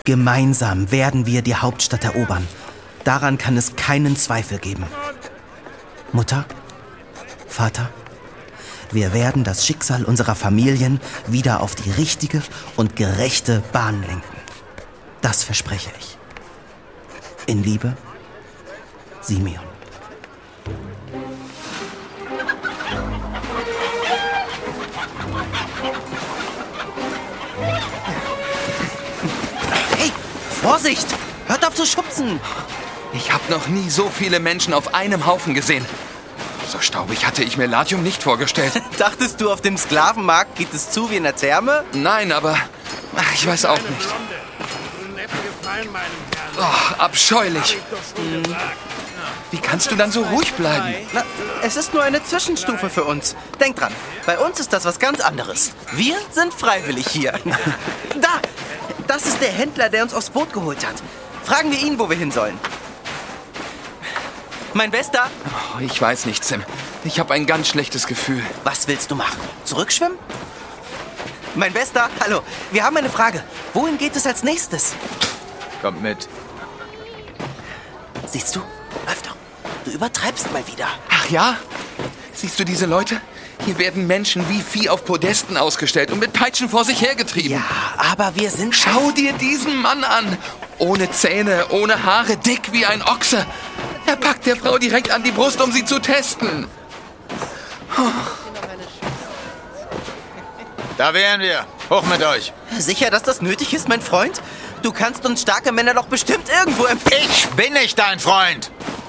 Gemeinsam werden wir die Hauptstadt erobern. Daran kann es keinen Zweifel geben. Mutter, Vater, wir werden das Schicksal unserer Familien wieder auf die richtige und gerechte Bahn lenken. Das verspreche ich. In Liebe, Simeon. Hey, Vorsicht! Hört auf zu schubsen! Ich habe noch nie so viele Menschen auf einem Haufen gesehen. So staubig hatte ich mir Latium nicht vorgestellt. Dachtest du, auf dem Sklavenmarkt geht es zu wie in der Therme? Nein, aber ich weiß auch nicht. Oh, abscheulich. Wie kannst du dann so ruhig bleiben? Na, es ist nur eine Zwischenstufe für uns. Denk dran, bei uns ist das was ganz anderes. Wir sind freiwillig hier. Da! Das ist der Händler, der uns aufs Boot geholt hat. Fragen wir ihn, wo wir hin sollen. Mein Bester? Oh, ich weiß nicht, Sim. Ich habe ein ganz schlechtes Gefühl. Was willst du machen? Zurückschwimmen? Mein Bester, hallo. Wir haben eine Frage. Wohin geht es als nächstes? Kommt mit. Siehst du? Läuf doch. Du übertreibst mal wieder. Ach ja? Siehst du diese Leute? Hier werden Menschen wie Vieh auf Podesten ausgestellt und mit Peitschen vor sich hergetrieben. Ja, aber wir sind... Schau dir diesen Mann an. Ohne Zähne, ohne Haare, dick wie ein Ochse. Er packt der Frau direkt an die Brust, um sie zu testen. Da wären wir. Hoch mit euch. Sicher, dass das nötig ist, mein Freund? Du kannst uns starke Männer doch bestimmt irgendwo empfehlen. Ich bin nicht dein Freund.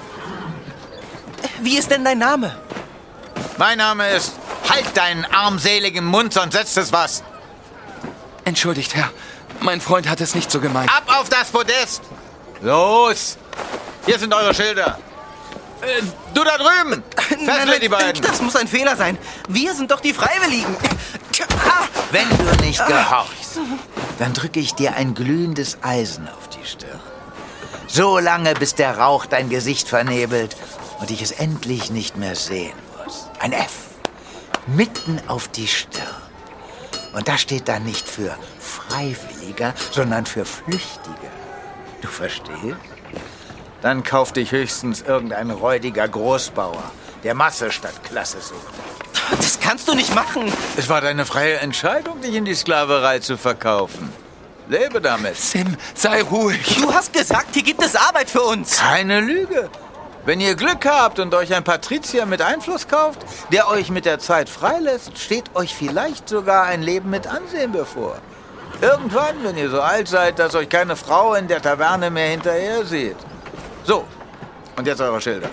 Wie ist denn dein Name? Mein Name ist... Halt deinen armseligen Mund, sonst setzt es was. Entschuldigt, Herr. Mein Freund hat es nicht so gemeint. Ab auf das Podest. Los. Hier sind eure Schilder. Du da drüben. Fessle die beiden. Das muss ein Fehler sein. Wir sind doch die Freiwilligen. Wenn du nicht gehorchst, dann drücke ich dir ein glühendes Eisen auf die Stirn. So lange, bis der Rauch dein Gesicht vernebelt und ich es endlich nicht mehr sehen muss. Ein F. Mitten auf die Stirn. Und das steht dann nicht für Freiwilliger, sondern für Flüchtiger. Du verstehst? Dann kauft dich höchstens irgendein räudiger Großbauer, der Masse statt Klasse sucht. Das kannst du nicht machen. Es war deine freie Entscheidung, dich in die Sklaverei zu verkaufen. Lebe damit. Sim, sei ruhig. Du hast gesagt, hier gibt es Arbeit für uns. Keine Lüge. Wenn ihr Glück habt und euch ein Patrizier mit Einfluss kauft, der euch mit der Zeit freilässt, steht euch vielleicht sogar ein Leben mit Ansehen bevor. Irgendwann, wenn ihr so alt seid, dass euch keine Frau in der Taverne mehr hinterher sieht. So, und jetzt eure Schilder.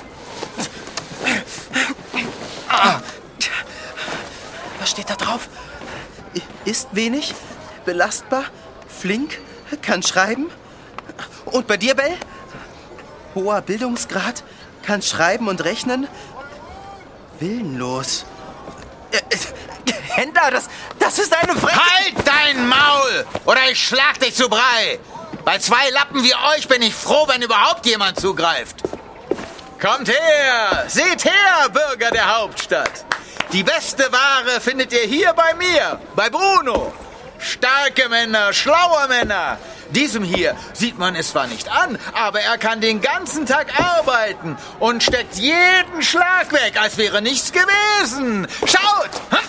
Was steht da drauf? Ist wenig, belastbar, flink, kann schreiben. Und bei dir, Bell? Hoher Bildungsgrad, kann schreiben und rechnen. Willenlos. Händler, das ist eine Frechheit. Halt dein Maul, oder ich schlag dich zu Brei. Bei zwei Lappen wie euch bin ich froh, wenn überhaupt jemand zugreift. Kommt her, seht her, Bürger der Hauptstadt. Die beste Ware findet ihr hier bei mir, bei Bruno. Starke Männer, schlaue Männer. Diesem hier sieht man es zwar nicht an, aber er kann den ganzen Tag arbeiten und steckt jeden Schlag weg, als wäre nichts gewesen. Schaut!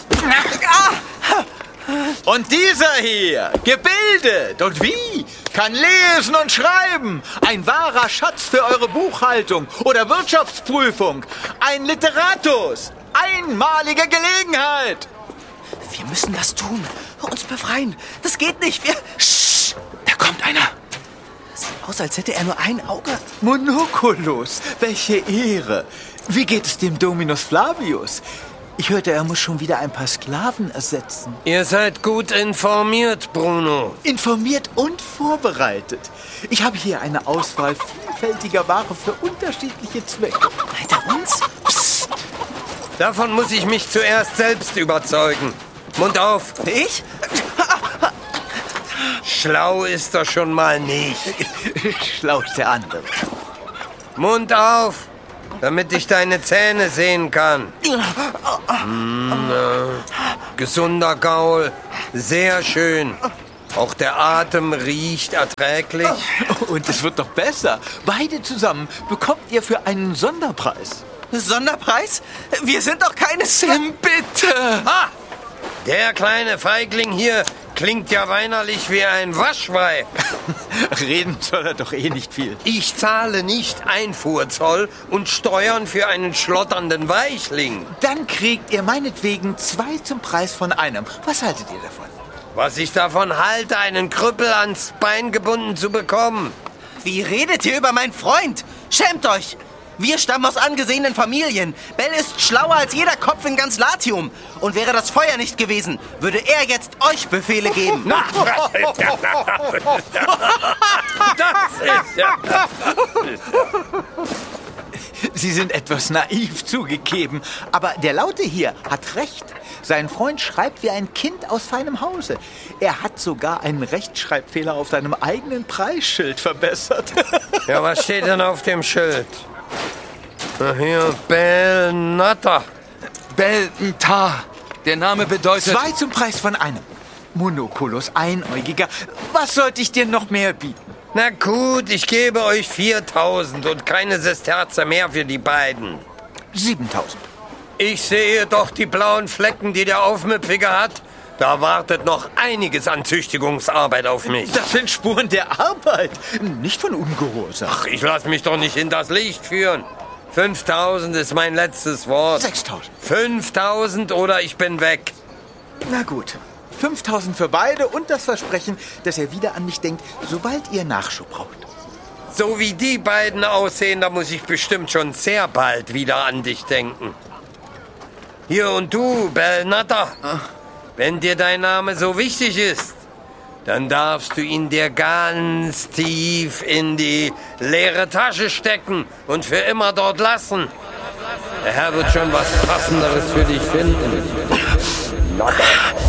Und dieser hier, gebildet und wie, kann lesen und schreiben. Ein wahrer Schatz für eure Buchhaltung oder Wirtschaftsprüfung. Ein Literatus. Einmalige Gelegenheit. Wir müssen das tun. Uns befreien. Das geht nicht. Shh, da kommt einer. Sieht aus, als hätte er nur ein Auge. Monoculus, welche Ehre. Wie geht es dem Dominus Flavius? Ich hörte, er muss schon wieder ein paar Sklaven ersetzen. Ihr seid gut informiert, Bruno. Informiert und vorbereitet. Ich habe hier eine Auswahl vielfältiger Ware für unterschiedliche Zwecke. Hinter uns? Psst. Davon muss ich mich zuerst selbst überzeugen. Mund auf. Ich? Schlau ist er schon mal nicht. Schlau ist der andere. Mund auf, damit ich deine Zähne sehen kann. Gesunder Gaul, sehr schön. Auch der Atem riecht erträglich. Und es wird noch besser. Beide zusammen bekommt ihr für einen Sonderpreis. Sonderpreis? Wir sind doch keine Sam, bitte! Ah! Der kleine Feigling hier klingt ja weinerlich wie ein Waschweib. Reden soll er doch eh nicht viel. Ich zahle nicht Einfuhrzoll und Steuern für einen schlotternden Weichling. Dann kriegt ihr meinetwegen 2 zum Preis von einem. Was haltet ihr davon? Was ich davon halte, einen Krüppel ans Bein gebunden zu bekommen. Wie redet ihr über meinen Freund? Schämt euch! Wir stammen aus angesehenen Familien. Bell ist schlauer als jeder Kopf in ganz Latium. Und wäre das Feuer nicht gewesen, würde er jetzt euch Befehle geben. Das ist ja... Sie sind etwas naiv zugegeben, aber der Laute hier hat recht. Sein Freund schreibt wie ein Kind aus feinem Hause. Er hat sogar einen Rechtschreibfehler auf seinem eigenen Preisschild verbessert. Ja, was steht denn auf dem Schild? Ach hier, Belnatter. Belntar. Der Name bedeutet... 2 zum Preis von einem. Monokulus, Einäugiger. Was sollte ich dir noch mehr bieten? Na gut, ich gebe euch 4.000 und keine Sesterze mehr für die beiden. 7.000. Ich sehe doch die blauen Flecken, die der Aufmüpfige hat. Da wartet noch einiges an Züchtigungsarbeit auf mich. Das sind Spuren der Arbeit, nicht von Ungehorsam. Ach, ich lasse mich doch nicht in das Licht führen. 5.000 ist mein letztes Wort. 6.000. 5.000 oder ich bin weg. Na gut. 5.000 für beide und das Versprechen, dass er wieder an mich denkt, sobald ihr Nachschub braucht. So wie die beiden aussehen, da muss ich bestimmt schon sehr bald wieder an dich denken. Hier und du, Belnatter. Wenn dir dein Name so wichtig ist, dann darfst du ihn dir ganz tief in die leere Tasche stecken und für immer dort lassen. Der Herr wird schon was Passenderes für dich finden.